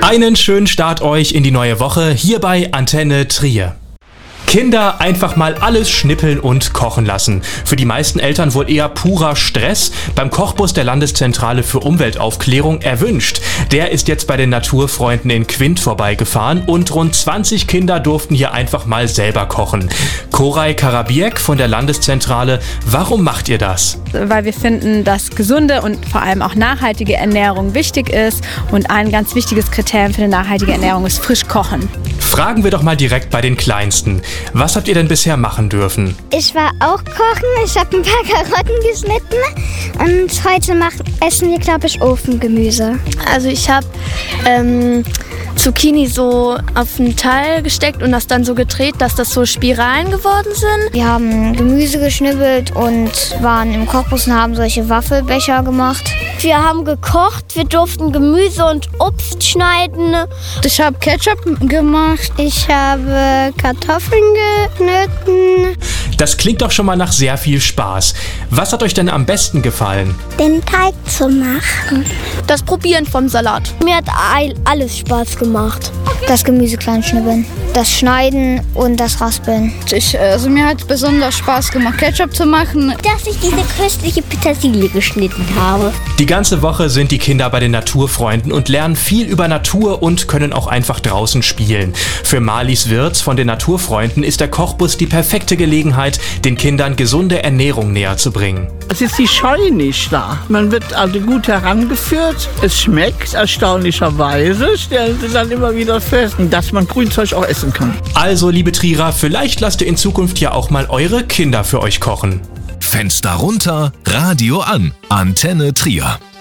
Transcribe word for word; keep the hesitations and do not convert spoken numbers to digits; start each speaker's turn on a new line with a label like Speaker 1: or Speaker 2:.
Speaker 1: Einen schönen Start euch in die neue Woche hier bei Antenne Trier. Kinder einfach mal alles schnippeln und kochen lassen. Für die meisten Eltern wohl eher purer Stress. Beim Kochbus der Landeszentrale für Umweltaufklärung erwünscht. Der ist jetzt bei den Naturfreunden in Quint vorbeigefahren und rund zwanzig Kinder durften hier einfach mal selber kochen. Koray Karabiek von der Landeszentrale, warum macht ihr das?
Speaker 2: Weil wir finden, dass gesunde und vor allem auch nachhaltige Ernährung wichtig ist und ein ganz wichtiges Kriterium für eine nachhaltige Ernährung ist frisch kochen.
Speaker 1: Fragen wir doch mal direkt bei den Kleinsten. Was habt ihr denn bisher machen dürfen?
Speaker 3: Ich war auch kochen, ich habe ein paar Karotten geschnitten und heute machen, essen wir, glaube ich, Ofengemüse.
Speaker 4: Also ich habe ähm, Zucchini so auf einen Teil gesteckt und das dann so gedreht, dass das so Spiralen geworden sind.
Speaker 3: Wir haben Gemüse geschnibbelt und waren im Kochbus und haben solche Waffelbecher gemacht. Wir haben gekocht, wir durften Gemüse und Obst schneiden.
Speaker 5: Ich habe Ketchup gemacht.
Speaker 3: Ich habe Kartoffeln geschnitten.
Speaker 1: Das klingt doch schon mal nach sehr viel Spaß. Was hat euch denn am besten gefallen?
Speaker 3: Den Teig zu machen.
Speaker 4: Das Probieren vom Salat.
Speaker 3: Mir hat alles Spaß gemacht. Das Gemüse klein schnibbeln, das Schneiden und das Raspeln.
Speaker 5: Ich, also mir hat besonders Spaß gemacht, Ketchup zu machen.
Speaker 3: Dass ich diese köstliche Petersilie geschnitten habe.
Speaker 1: Die ganze Woche sind die Kinder bei den Naturfreunden und lernen viel über Natur und können auch einfach draußen spielen. Für Marlies Wirtz von den Naturfreunden ist der Kochbus die perfekte Gelegenheit, den Kindern gesunde Ernährung näher zu bringen.
Speaker 6: Es ist die Scheu nicht da. Man wird also gut herangeführt. Es schmeckt erstaunlicherweise. Stellen sie dann immer wieder fest, dass man Grünzeug auch essen kann.
Speaker 1: Also, liebe Trierer, vielleicht lasst ihr in Zukunft ja auch mal eure Kinder für euch kochen.
Speaker 7: Fenster runter, Radio an. Antenne Trier.